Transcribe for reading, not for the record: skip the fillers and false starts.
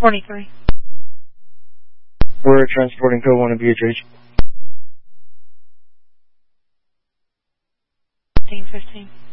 23. We're transporting code 1 and BHH. 1515.